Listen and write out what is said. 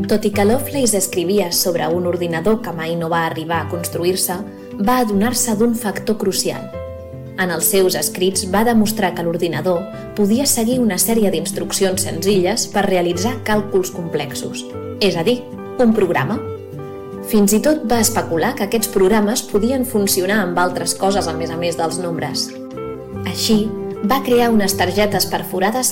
Tot i que Lovelace escrivia sobre un ordinador que mai no va arribar a construir-se, va adonar-se d'un factor crucial. En els seus escrits va demostrar que l'ordinador podia seguir una sèrie d'instruccions senzilles per realitzar càlculs complexos, és a dir, un programa. Fins i tot va especular que aquests programes podien funcionar amb altres coses a més dels nombres. Així, va crear unes targetes perforades